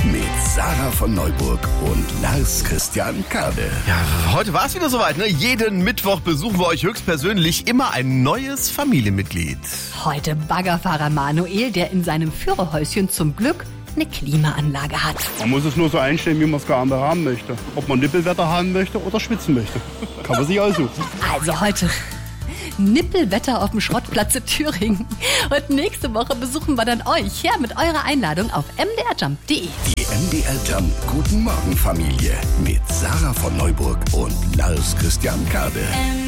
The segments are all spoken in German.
mit Sarah von Neuburg und Lars Christian Kade. Ja, heute war es wieder soweit, ne? Jeden Mittwoch besuchen wir euch höchstpersönlich immer ein neues Familienmitglied. Heute Baggerfahrer Manuel, der in seinem Führerhäuschen zum Glück eine Klimaanlage hat. Man muss es nur so einstellen, wie man es gerne haben möchte. Ob man Nippelwetter haben möchte oder schwitzen möchte. Kann man sich aussuchen. Also heute Nippelwetter auf dem Schrottplatz in Thüringen. Und nächste Woche besuchen wir dann euch mit eurer Einladung auf mdrjump.de. Die MDR Jump Guten Morgen Familie mit Sarah von Neuburg und Lars Christian Kade.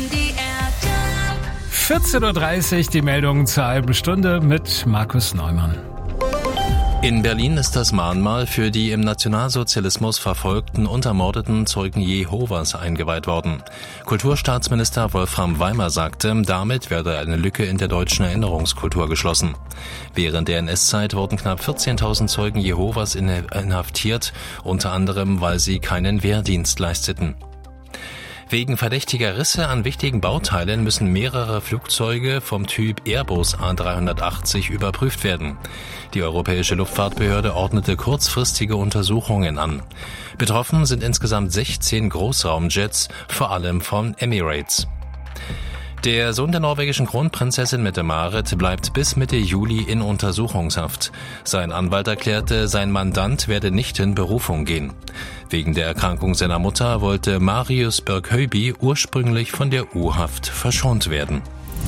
14.30 Uhr die Meldung zur halben Stunde mit Markus Neumann. In Berlin ist das Mahnmal für die im Nationalsozialismus verfolgten und ermordeten Zeugen Jehovas eingeweiht worden. Kulturstaatsminister Wolfram Weimer sagte, damit werde eine Lücke in der deutschen Erinnerungskultur geschlossen. Während der NS-Zeit wurden knapp 14.000 Zeugen Jehovas inhaftiert, unter anderem, weil sie keinen Wehrdienst leisteten. Wegen verdächtiger Risse an wichtigen Bauteilen müssen mehrere Flugzeuge vom Typ Airbus A380 überprüft werden. Die Europäische Luftfahrtbehörde ordnete kurzfristige Untersuchungen an. Betroffen sind insgesamt 16 Großraumjets, vor allem von Emirates. Der Sohn der norwegischen Kronprinzessin Mette-Marit bleibt bis Mitte Juli in Untersuchungshaft. Sein Anwalt erklärte, sein Mandant werde nicht in Berufung gehen. Wegen der Erkrankung seiner Mutter wollte Marius Berghöby ursprünglich von der U-Haft verschont werden.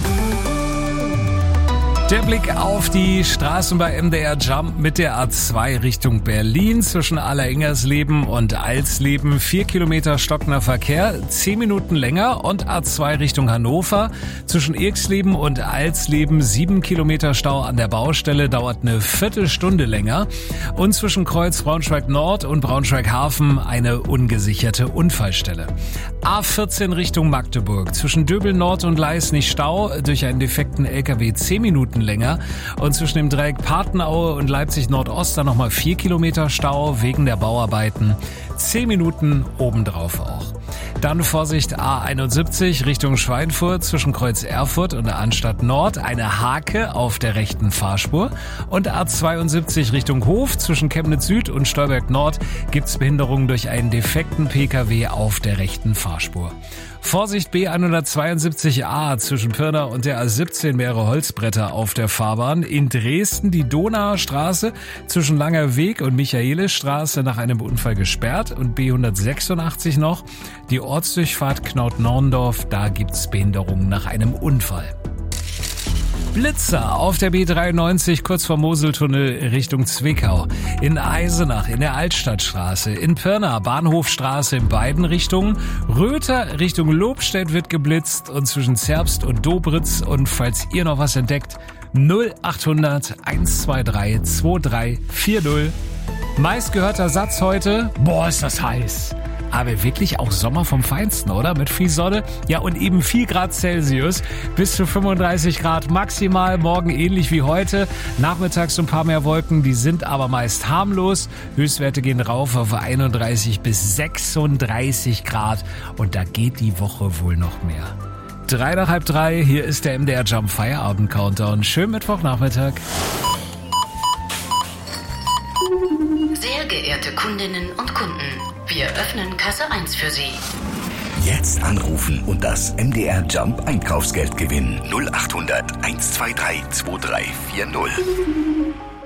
Der Blick auf die Straßen bei MDR Jump mit der A2 Richtung Berlin zwischen Alleringers-Leben und Alsleben. 4 Kilometer stockender Verkehr, 10 Minuten länger, und A2 Richtung Hannover zwischen Irxleben und Alsleben 7 Kilometer Stau an der Baustelle, dauert eine Viertelstunde länger. Und zwischen Kreuz Braunschweig Nord und Braunschweig Hafen eine ungesicherte Unfallstelle. A14 Richtung Magdeburg zwischen Döbel Nord und Leisnig Stau, durch einen defekten LKW 10 Minuten länger, und zwischen dem Dreieck Patenaue und Leipzig Nordost dann nochmal 4 Kilometer Stau wegen der Bauarbeiten. 10 Minuten obendrauf auch. Dann Vorsicht A71 Richtung Schweinfurt zwischen Kreuz Erfurt und der Anstadt Nord, eine Hake auf der rechten Fahrspur. Und A72 Richtung Hof zwischen Chemnitz Süd und Stolberg Nord gibt's Behinderungen durch einen defekten Pkw auf der rechten Fahrspur. Vorsicht B172a zwischen Pirna und der A17 mehrere Holzbretter auf der Fahrbahn. In Dresden die Donauer Straße zwischen Langer Weg und Michaelisstraße nach einem Unfall gesperrt, und B186 noch die Ortsdurchfahrt Knaut-Norndorf, da gibt's Behinderungen nach einem Unfall. Blitzer auf der B93 kurz vor Moseltunnel Richtung Zwickau. In Eisenach in der Altstadtstraße. In Pirna Bahnhofstraße in beiden Richtungen. Röther Richtung Lobstedt wird geblitzt, und zwischen Zerbst und Dobritz. Und falls ihr noch was entdeckt, 0800 123 2340. Meistgehörter Satz heute: Boah, ist das heiß. Aber wirklich auch Sommer vom Feinsten, oder? Mit viel Sonne, ja, und eben 4 Grad Celsius, bis zu 35 Grad maximal. Morgen ähnlich wie heute. Nachmittags ein paar mehr Wolken, die sind aber meist harmlos. Höchstwerte gehen rauf auf 31 bis 36 Grad. Und da geht die Woche wohl noch mehr. 3 nach halb 3, hier ist der MDR Jump Feierabend Countdown. Schönen Mittwochnachmittag. Sehr geehrte Kundinnen und Kunden, wir öffnen Kasse 1 für Sie. Jetzt anrufen und das MDR Jump Einkaufsgeld gewinnen. 0800 123 2340.